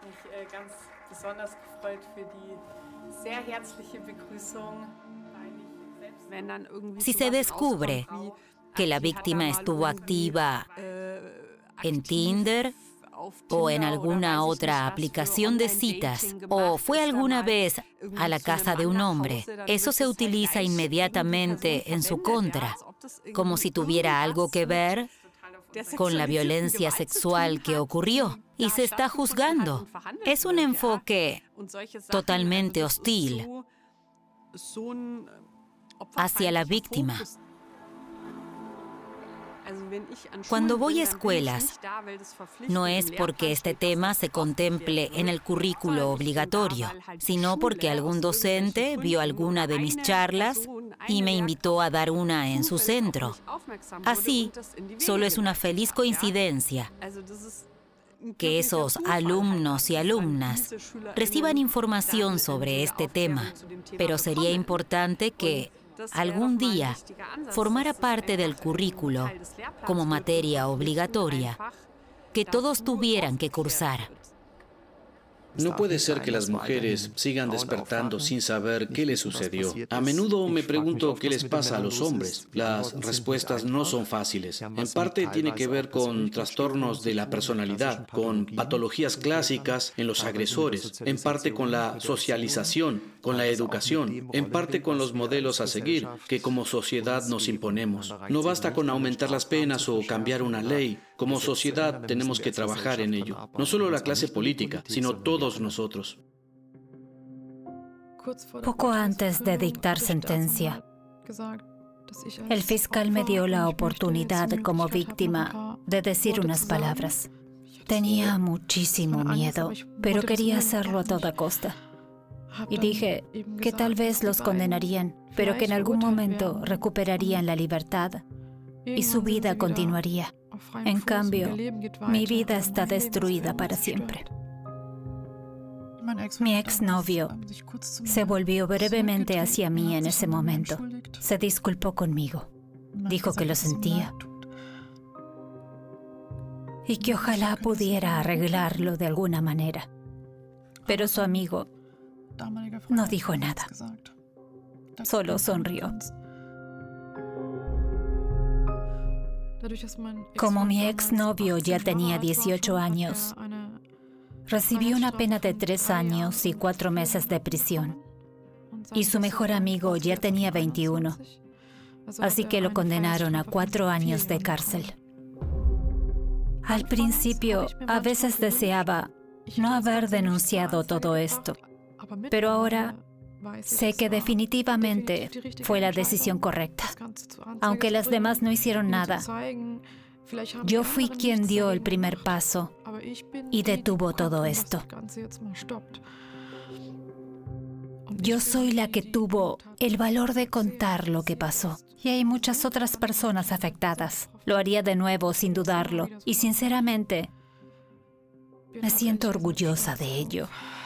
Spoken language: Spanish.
Si se descubre que la víctima estuvo activa en Tinder o en alguna otra aplicación de citas, o fue alguna vez a la casa de un hombre, eso se utiliza inmediatamente en su contra, como si tuviera algo que ver con la violencia sexual que ocurrió, y se está juzgando. Es un enfoque totalmente hostil hacia la víctima. Cuando voy a escuelas, no es porque este tema se contemple en el currículo obligatorio, sino porque algún docente vio alguna de mis charlas y me invitó a dar una en su centro. Así, solo es una feliz coincidencia que esos alumnos y alumnas reciban información sobre este tema, pero sería importante que algún día formara parte del currículo como materia obligatoria que todos tuvieran que cursar. No puede ser que las mujeres sigan despertando sin saber qué les sucedió. A menudo me pregunto qué les pasa a los hombres. Las respuestas no son fáciles. En parte tiene que ver con trastornos de la personalidad, con patologías clásicas en los agresores, en parte con la socialización, con la educación, en parte con los modelos a seguir que como sociedad nos imponemos. No basta con aumentar las penas o cambiar una ley. Como sociedad tenemos que trabajar en ello. No solo la clase política, sino todos nosotros. Poco antes de dictar sentencia, el fiscal me dio la oportunidad como víctima de decir unas palabras. Tenía muchísimo miedo, pero quería hacerlo a toda costa. Y dije que tal vez los condenarían, pero que en algún momento recuperarían la libertad y su vida continuaría. En cambio, mi vida está destruida para siempre. Mi exnovio se volvió brevemente hacia mí en ese momento. Se disculpó conmigo. Dijo que lo sentía y que ojalá pudiera arreglarlo de alguna manera. Pero su amigo no dijo nada. Solo sonrió. Como mi exnovio ya tenía 18 años, recibió una pena de 3 años y 4 meses de prisión. Y su mejor amigo ya tenía 21. Así que lo condenaron a 4 años de cárcel. Al principio, a veces deseaba no haber denunciado todo esto. Pero ahora sé que definitivamente fue la decisión correcta. Aunque las demás no hicieron nada, yo fui quien dio el primer paso y detuvo todo esto. Yo soy la que tuvo el valor de contar lo que pasó. Y hay muchas otras personas afectadas. Lo haría de nuevo sin dudarlo. Y sinceramente, me siento orgullosa de ello.